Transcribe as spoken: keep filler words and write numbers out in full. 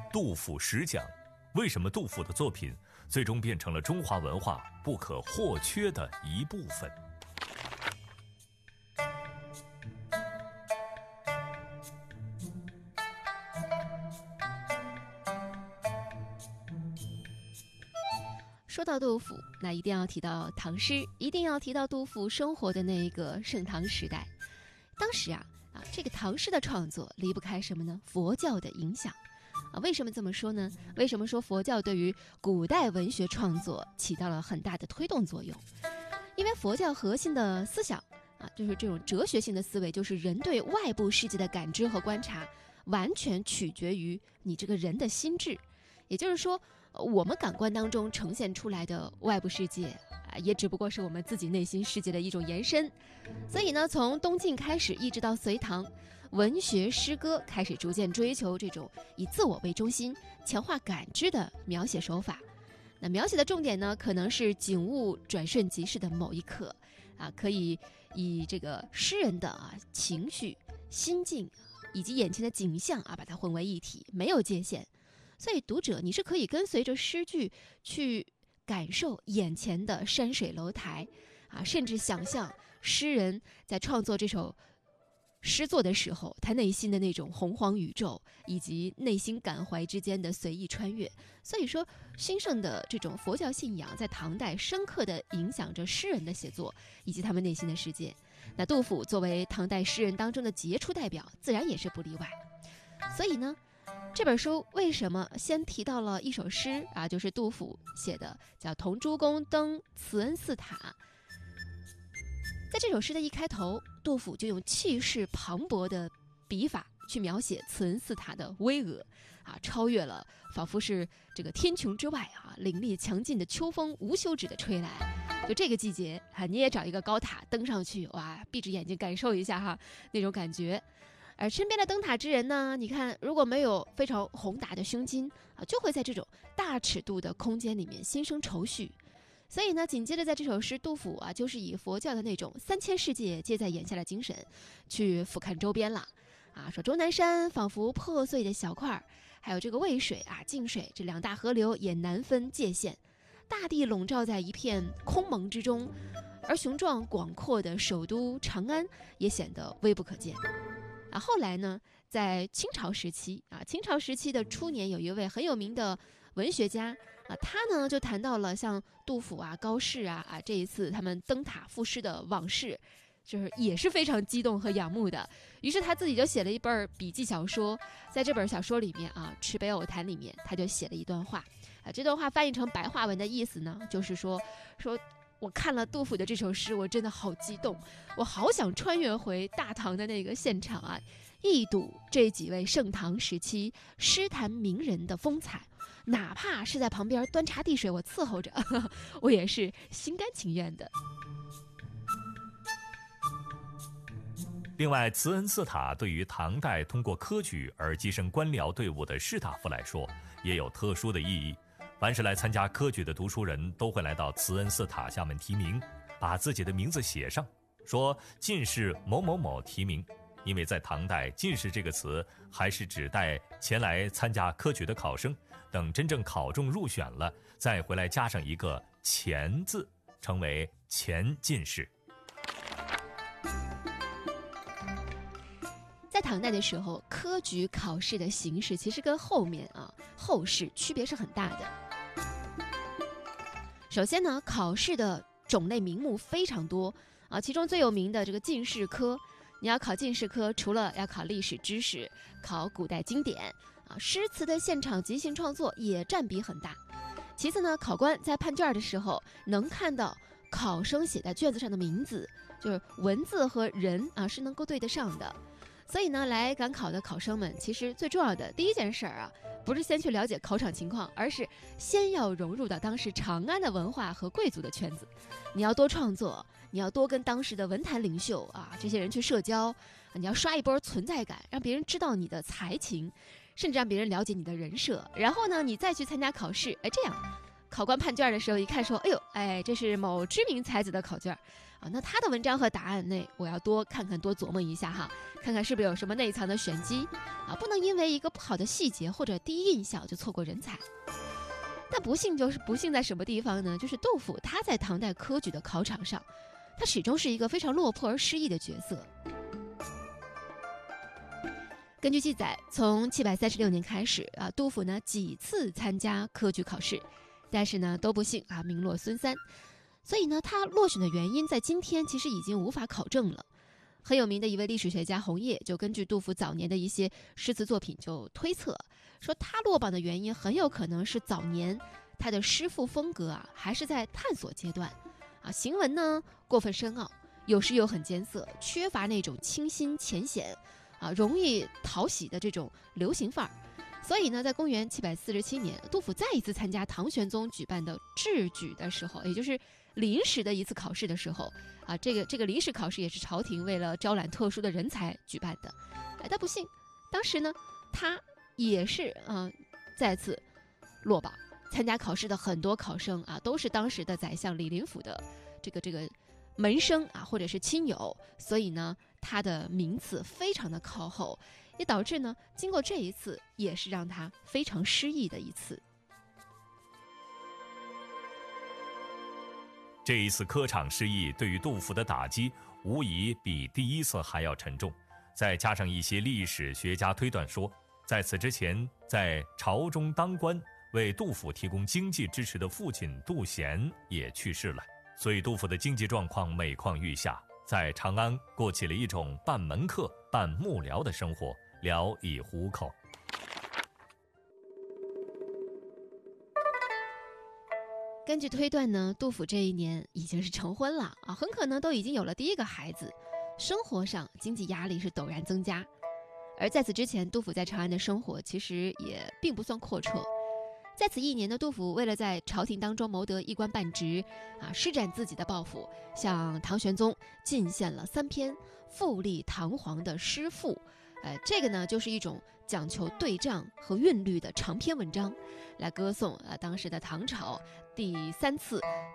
杜甫十讲，为什么杜甫的作品最终变成了中华文化不可或缺的一部分？ 说到杜甫，那一定要提到唐诗，一定要提到杜甫生活的那一个盛唐时代。当时啊啊，这个唐诗的创作离不开什么呢？佛教的影响啊。为什么这么说呢？为什么说佛教对于古代文学创作起到了很大的推动作用？因为佛教核心的思想啊，就是这种哲学性的思维，就是人对外部世界的感知和观察，完全取决于你这个人的心智。也就是说，我们感官当中呈现出来的外部世界啊，也只不过是我们自己内心世界的一种延伸。所以呢，从东晋开始一直到隋唐，文学诗歌开始逐渐追求这种以自我为中心、强化感知的描写手法。那描写的重点呢，可能是景物转瞬即逝的某一刻啊，可以以这个诗人的啊情绪、心境以及眼前的景象啊，把它混为一体，没有界限。所以读者你是可以跟随着诗句去感受眼前的山水楼台啊，甚至想象诗人在创作这首诗作的时候，他内心的那种洪荒宇宙以及内心感怀之间的随意穿越。所以说，兴盛的这种佛教信仰在唐代深刻地影响着诗人的写作以及他们内心的世界。那杜甫作为唐代诗人当中的杰出代表，自然也是不例外。所以呢，这本书为什么先提到了一首诗啊？就是杜甫写的，叫《同诸公登慈恩寺塔》。在这首诗的一开头，杜甫就用气势磅礴的笔法去描写慈恩寺塔的巍峨啊，超越了仿佛是这个天穹之外啊，凛冽强劲的秋风无休止的吹来。就这个季节啊，你也找一个高塔登上去，哇，闭着眼睛感受一下哈那种感觉。而身边的灯塔之人呢，你看，如果没有非常宏大的胸襟啊，就会在这种大尺度的空间里面心生愁绪。所以呢，紧接着在这首诗，杜甫啊，就是以佛教的那种三千世界皆在眼下的精神，去俯瞰周边了啊，说终南山仿佛破碎的小块，还有这个渭水啊、泾水这两大河流也难分界限，大地笼罩在一片空蒙之中，而雄壮广阔的首都长安也显得微不可见。啊，后来呢，在清朝时期啊，清朝时期的初年，有一位很有名的文学家啊，他呢就谈到了像杜甫啊、高适啊啊这一次他们登塔赋诗的往事，就是也是非常激动和仰慕的。于是他自己就写了一本笔记小说，在这本小说里面啊，《池北偶谈》里面，他就写了一段话啊，这段话翻译成白话文的意思呢，就是说说。我看了杜甫的这首诗，我真的好激动，我好想穿越回大唐的那个现场啊，一睹这几位盛唐时期诗坛名人的风采，哪怕是在旁边端茶递水我伺候着，呵呵，我也是心甘情愿的。 另外，慈恩寺塔对于唐代通过科举而跻身官僚队伍的士大夫来说，也有特殊的意义。凡是来参加科举的读书人都会来到慈恩寺塔下面提名，把自己的名字写上，说进士某某某提名。因为在唐代，进士这个词还是指代前来参加科举的考生，等真正考中入选了，再回来加上一个前字，成为前进士。 在唐代的时候，科举考试的形式其实跟后面啊后世区别是很大的。首先呢，考试的种类名目非常多啊，其中最有名的这个进士科，你要考进士科，除了要考历史知识、考古代经典啊，诗词的现场即兴创作也占比很大。其次呢，考官在判卷的时候能看到考生写在卷子上的名字，就是文字和人啊是能够对得上的。所以呢，来赶考的考生们，其实最重要的第一件事儿啊，不是先去了解考场情况，而是先要融入到当时长安的文化和贵族的圈子。你要多创作，你要多跟当时的文坛领袖啊这些人去社交，你要刷一波存在感，让别人知道你的才情，甚至让别人了解你的人设。然后呢，你再去参加考试，哎，这样考官判卷的时候一看说，哎呦，哎，这是某知名才子的考卷， 啊，那他的文章和答案内，我要多看看，多琢磨一下哈，看看是不是有什么内藏的玄机啊，不能因为一个不好的细节或者第一印象就错过人才。但不幸就是不幸在什么地方呢？就是杜甫他在唐代科举的考场上，他始终是一个非常落魄而失意的角色。根据记载，从七百三十六年开始啊，杜甫呢几次参加科举考试，但是呢都不幸啊名落孙山。所以呢，他落选的原因在今天其实已经无法考证了。很有名的一位历史学家洪业就根据杜甫早年的一些诗词作品就推测，说他落榜的原因很有可能是早年他的诗赋风格啊还是在探索阶段啊，行文呢过分深奥，有时又很艰涩，缺乏那种清新浅显啊容易讨喜的这种流行范儿。所以呢，在公元七百四十七年，杜甫再一次参加唐玄宗举办的制举的时候，也就是临时的一次考试的时候啊，这个这个临时考试也是朝廷为了招揽特殊的人才举办的。哎，但不幸，当时呢，他也是啊、呃、再次落榜。参加考试的很多考生啊，都是当时的宰相李林甫的这个这个门生啊，或者是亲友，所以呢，他的名次非常的靠后，也导致呢，经过这一次，也是让他非常失意的一次。 这一次科场失意对于杜甫的打击，无疑比第一次还要沉重。再加上一些历史学家推断说，在此之前，在朝中当官为杜甫提供经济支持的父亲杜贤也去世了，所以杜甫的经济状况每况愈下，在长安过起了一种半门客半幕僚的生活，聊以糊口。 根据推断呢，杜甫这一年已经是成婚了啊，很可能都已经有了第一个孩子，生活上经济压力是陡然增加。而在此之前，杜甫在长安的生活其实也并不算阔绰。在此一年的杜甫为了在朝廷当中谋得一官半职啊，施展自己的抱负，向唐玄宗进献了三篇富丽堂皇的诗赋。呃，这个呢就是一种讲求对仗和韵律的长篇文章，来歌颂呃当时的唐朝第三次